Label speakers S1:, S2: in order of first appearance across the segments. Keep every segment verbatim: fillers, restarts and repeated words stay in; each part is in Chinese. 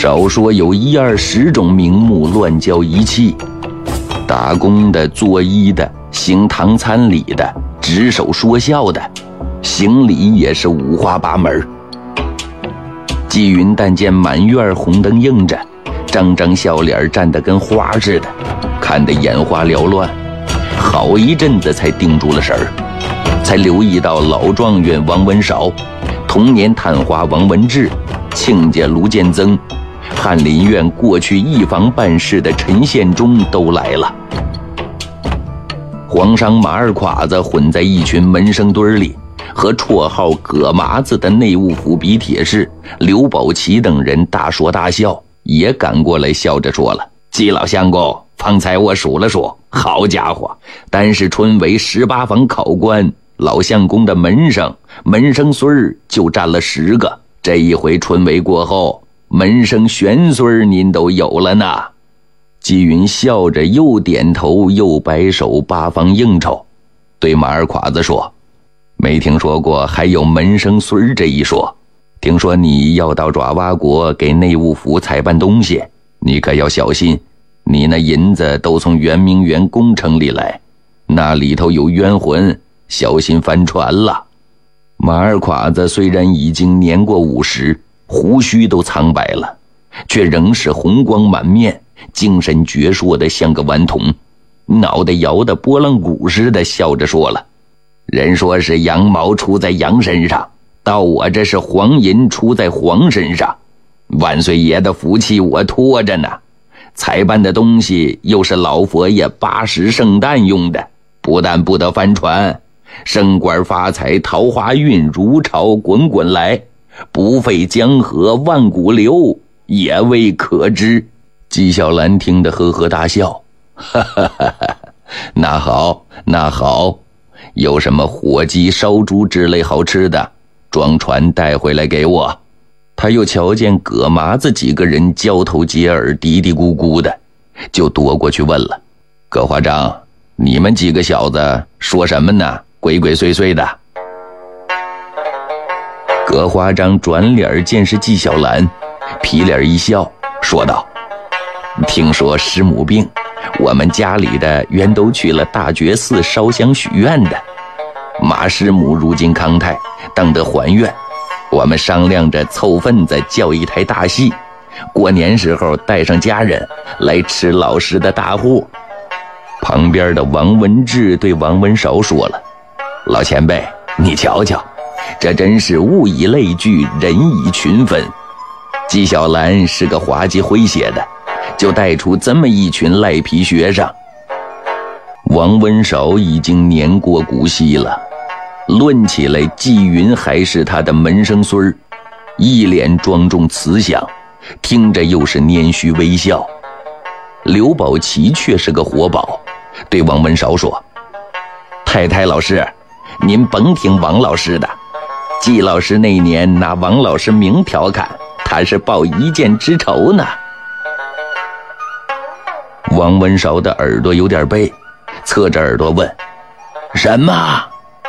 S1: 少说有一二十种名目乱交一气，打工的、做医的、行堂参礼的、值守说孝的，行礼也是五花八门。纪云但见满院红灯映着，张张笑脸站得跟花似的，看得眼花缭乱，好一阵子才定住了神儿，才留意到老状元王文韶、童年探花王文志、亲家卢建增、翰林院过去一房办事的陈宪忠都来了。皇商马二侉子混在一群门生堆里，和绰号葛麻子的内务府笔帖士刘宝奇等人大说大笑，也赶过来笑着说了：季老相公，方才我数了数，好家伙，单是春闱十八房考官，老相公的门生门生孙就占了十个，这一回春闱过后，门生玄孙您都有了呢。纪云笑着又点头又摆手，八方应酬，对马二侉子说：没听说过还有门生孙这一说，听说你要到爪哇国给内务府采办东西，你可要小心，你那银子都从圆明园宫城里来，那里头有冤魂，小心翻船了。马二侉子虽然已经年过五十，胡须都苍白了，却仍是红光满面，精神矍铄的像个顽童，脑袋摇得拨浪鼓似的，笑着说了：人说是羊毛出在羊身上，到我这是黄银出在黄身上，万岁爷的福气我托着呢，采办的东西又是老佛爷八十圣诞用的，不但不得翻船，升官发财，桃花运如潮滚滚来，不费江河万古流，也未可知。纪晓岚听得呵呵大笑，哈哈哈哈，那好那好，有什么火鸡烧猪之类好吃的，装船带回来给我。他又瞧见葛麻子几个人交头接耳，嘀嘀咕咕的，就夺过去问了：葛华章，你们几个小子说什么呢？鬼鬼祟祟的。葛华章转脸见是纪晓岚，皮脸一笑，说道：听说师母病，我们家里的原都去了大觉寺烧香许愿的，马师母如今康泰，当得还愿，我们商量着凑份子叫一台大戏，过年时候带上家人来吃老师的大户。旁边的王文志对王文韶说了：老前辈，你瞧瞧，这真是物以类聚，人以群分。纪晓岚是个滑稽诙谐的，就带出这么一群赖皮学生。王文韶已经年过古稀了，论起来纪云还是他的门生孙，一脸庄重慈祥，听着又是拈须微笑。刘宝奇却是个活宝，对王文韶说：太太老师，您甭听王老师的，纪老师那年拿王老师明调侃，他是报一箭之仇呢。王文韶的耳朵有点背，侧着耳朵问：什么？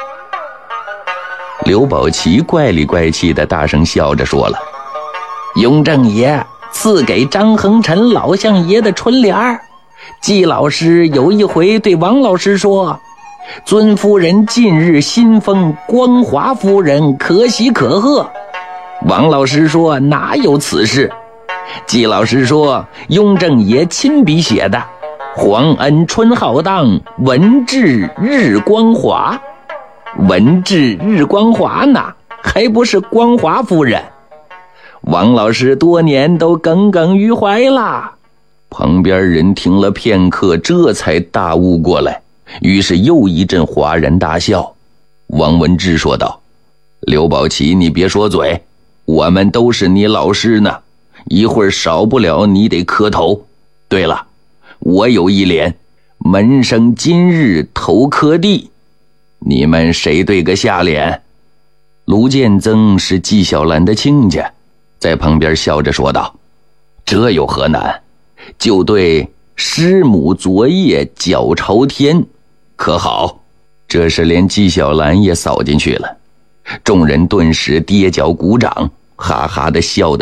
S1: 刘宝奇怪里怪气的大声笑着说了：雍正爷赐给张恒辰老相爷的春联儿，纪老师有一回对王老师说：尊夫人近日新封光华夫人，可喜可贺。王老师说：哪有此事？纪老师说：雍正爷亲笔写的，皇恩春浩荡，文治日光华。文治日光华呢，还不是光华夫人？王老师多年都耿耿于怀了。旁边人听了片刻，这才大悟过来，于是又一阵哗然大笑。王文志说道：刘宝奇，你别说嘴，我们都是你老师呢，一会儿少不了你得磕头。对了，我有一联：门生今日头磕地，你们谁对个下联？卢建增是纪晓岚的亲家，在旁边笑着说道：这有何难，就对师母昨夜脚朝天，可好？这是连纪晓岚也扫进去了，众人顿时跌脚鼓掌，哈哈的笑得